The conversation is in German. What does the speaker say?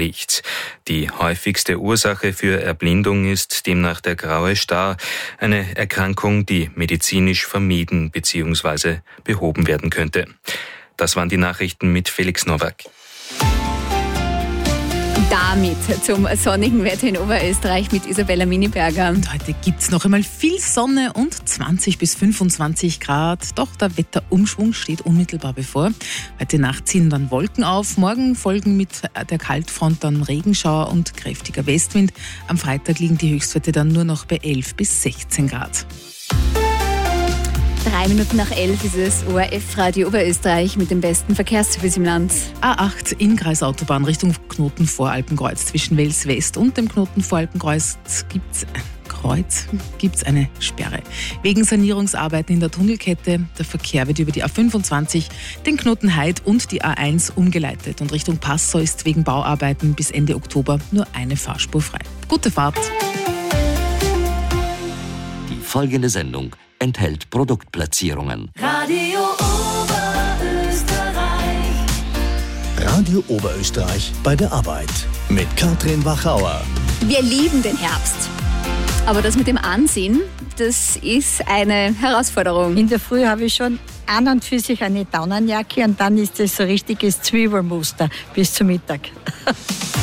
offengelegt. Die häufigste Ursache für Erblindung ist demnach der graue Star, eine Erkrankung, die medizinisch vermieden bzw. behoben werden könnte. Das waren die Nachrichten mit Felix Nowak. Damit zum sonnigen Wetter in Oberösterreich mit Isabella Miniberger. Und heute gibt es noch einmal viel Sonne und 20 bis 25 Grad. Doch der Wetterumschwung steht unmittelbar bevor. Heute Nacht ziehen dann Wolken auf. Morgen folgen mit der Kaltfront dann Regenschauer und kräftiger Westwind. Am Freitag liegen die Höchstwerte dann nur noch bei 11 bis 16 Grad. 3 Minuten nach 11 ist es ORF-Radio Oberösterreich mit dem besten Verkehrsservice im Land. A8 Innkreisautobahn Richtung Knoten Voralpenkreuz. Zwischen Wels West und dem Knoten Voralpenkreuz gibt's eine Sperre. Wegen Sanierungsarbeiten in der Tunnelkette. Der Verkehr wird über die A25, den Knoten Heid und die A1 umgeleitet. Und Richtung Passau ist wegen Bauarbeiten bis Ende Oktober nur eine Fahrspur frei. Gute Fahrt! Die folgende Sendung enthält Produktplatzierungen. Radio Oberösterreich. Radio Oberösterreich bei der Arbeit mit Katrin Wachauer. Wir lieben den Herbst. Aber das mit dem Ansehen, das ist eine Herausforderung. In der Früh habe ich schon an und für sich eine Daunenjacke und dann ist es so richtiges Zwiebelmuster bis zum Mittag.